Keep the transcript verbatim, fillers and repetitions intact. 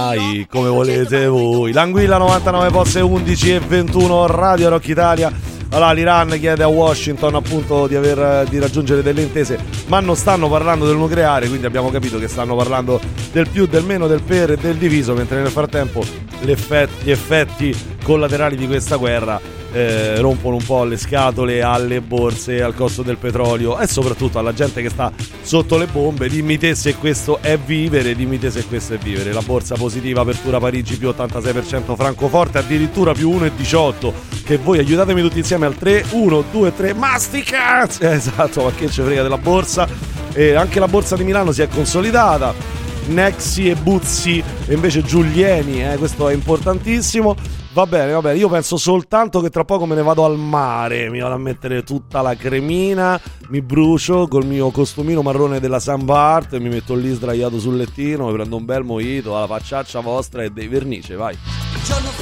come volete voi. L'Anguilla novantanove posse undici e ventuno, Radio Rock Italia. Allora l'Iran chiede a Washington appunto di, aver, di raggiungere delle intese, ma non stanno parlando del nucleare, quindi abbiamo capito che stanno parlando del più, del meno, del per e del diviso, mentre nel frattempo gli effetti, gli effetti collaterali di questa guerra eh, rompono un po' le scatole alle borse, al costo del petrolio e soprattutto alla gente che sta sotto le bombe. Dimmi te se questo è vivere, dimmi te se questo è vivere. La borsa positiva, apertura Parigi più ottantasei per cento, Francoforte addirittura più uno virgola diciotto, che voi aiutatemi tutti insieme al tre, uno, due, tre, mastica! Esatto, ma che ci frega della borsa. E anche la borsa di Milano si è consolidata, Nexi e Buzzi e invece Giulieni, eh, questo è importantissimo. Va bene, va bene, io penso soltanto che tra poco me ne vado al mare, mi vado a mettere tutta la cremina, mi brucio col mio costumino marrone della Samba Art, mi metto lì sdraiato sul lettino, mi prendo un bel mojito alla facciaccia vostra e dei vernice, vai.